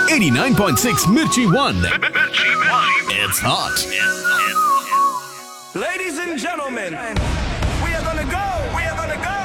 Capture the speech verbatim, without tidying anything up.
eighty-nine point six Mirchi One. It's hot. Ladies and gentlemen, we are gonna go. We are gonna go.